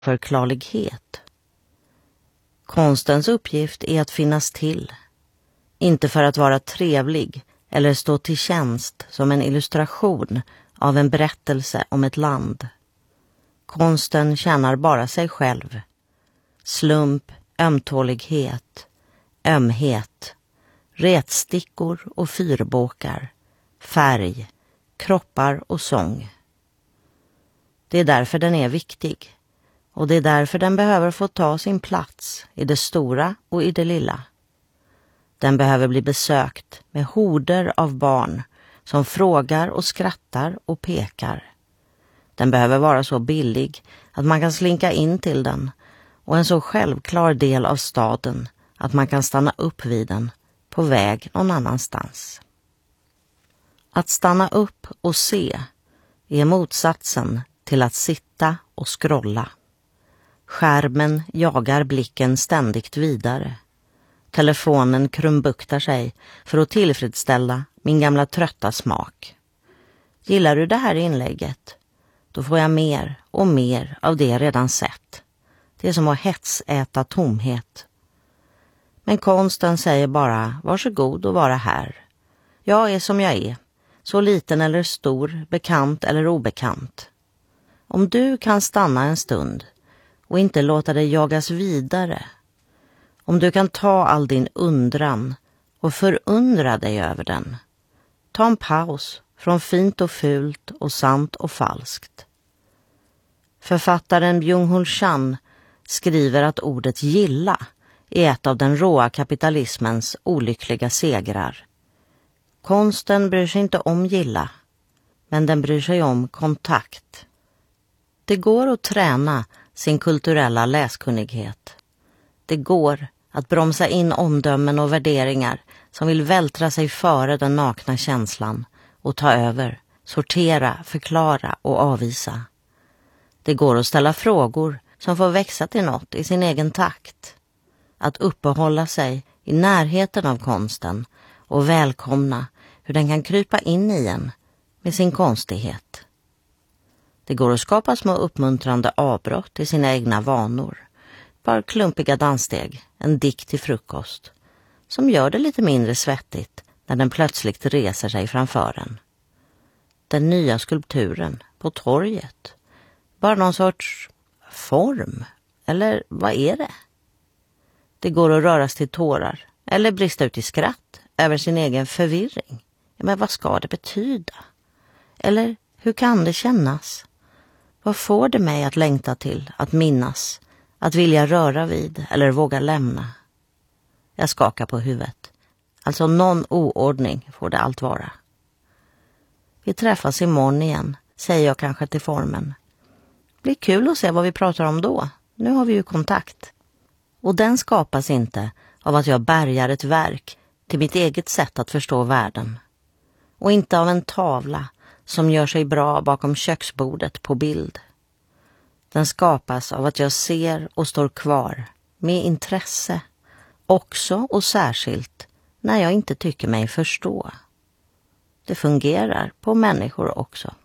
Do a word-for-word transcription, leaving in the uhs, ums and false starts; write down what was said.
oförklarlighet. Konstens uppgift är att finnas till, inte för att vara trevlig eller stå till tjänst som en illustration av en berättelse om ett land. Konsten tjänar bara sig själv. Slump, ömtålighet, ömhet, retstickor och fyrbåkar, färg, kroppar och sång. Det är därför den är viktig, och det är därför den behöver få ta sin plats i det stora och i det lilla. Den behöver bli besökt med horder av barn som frågar och skrattar och pekar. Den behöver vara så billig att man kan slinka in till den, och en så självklar del av staden att man kan stanna upp vid den på väg någon annanstans. Att stanna upp och se är motsatsen till att sitta och scrolla. Skärmen jagar blicken ständigt vidare. Telefonen krumbuktar sig för att tillfredsställa min gamla trötta smak. Gillar du det här inlägget? Då får jag mer och mer av det jag redan sett. Det är som att hetsäta tomhet. Men konsten säger bara, varsågod och vara här. Jag är som jag är, så liten eller stor, bekant eller obekant. Om du kan stanna en stund och inte låta dig jagas vidare, om du kan ta all din undran och förundra dig över den, ta en paus från fint och fult och sant och falskt. Författaren Byung-Chul Chan skriver att ordet gilla är ett av den råa kapitalismens olyckliga segrar. Konsten bryr sig inte om gilla, men den bryr sig om kontakt. Det går att träna sin kulturella läskunnighet. Det går att bromsa in omdömen och värderingar som vill vältra sig före den nakna känslan och ta över, sortera, förklara och avvisa. Det går att ställa frågor som får växa till något i sin egen takt. Att uppehålla sig i närheten av konsten och välkomna hur den kan krypa in i en med sin konstighet. Det går att skapa små uppmuntrande avbrott i sina egna vanor. Bara klumpiga danssteg, en dikt till frukost, som gör det lite mindre svettigt när den plötsligt reser sig framför en. Den nya skulpturen på torget. Bara någon sorts form. Eller vad är det? Det går att röras till tårar eller brista ut i skratt över sin egen förvirring. Men vad ska det betyda? Eller hur kan det kännas? Vad får det mig att längta till, att minnas, att vilja röra vid eller våga lämna? Jag skakar på huvudet. Alltså någon oordning får det allt vara. Vi träffas imorgon igen, säger jag kanske till formen. Blir kul att se vad vi pratar om då. Nu har vi ju kontakt. Och den skapas inte av att jag bärgar ett verk till mitt eget sätt att förstå världen. Och inte av en tavla som gör sig bra bakom köksbordet på bild. Den skapas av att jag ser och står kvar med intresse, också och särskilt när jag inte tycker mig förstå. Det fungerar på människor också.